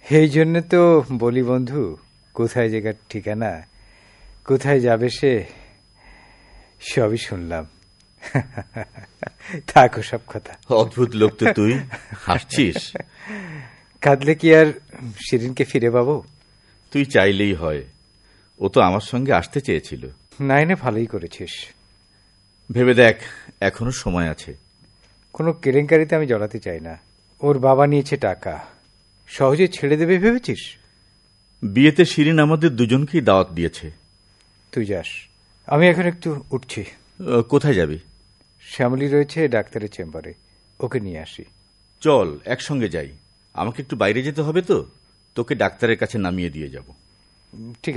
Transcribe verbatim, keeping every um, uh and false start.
এই জন্য তো বলি বন্ধু, কোথায় জায়গার ঠিকানা, কোথায় যাবে সে, সবই শুনলাম। থাকো সব কথা। অদ্ভুত লোক তো তুই, হাসছিস। কাঁদলে কি আর শিরিনকে ফিরে পাবো? তুই চাইলেই হয়, ও তো আমার সঙ্গে আসতে চেয়েছিল। নাইনে ভালোই করেছিস। ভেবে দেখ, এখনো সময় আছে। কোনো কেলেঙ্কারিতে আমি জড়াতে চাই না। ওর বাবা নিয়েছে টাকা, সহজে ছেড়ে দেবে ভেবেছিস? বিয়েতে শিরিন আমাদের দুজনকেই দাওয়াত দিয়েছে। তুই যাস, আমি এখন একটু উঠছি। কোথায় যাবি? শ্যামলী রয়েছে ডাক্তারের চেম্বারে, ওকে নিয়ে আসি। চল একসঙ্গে যাই, আমাকে একটু বাইরে যেতে হবে তো, তোকে ডাক্তারের কাছে নামিয়ে দিয়ে যাব। ঠিক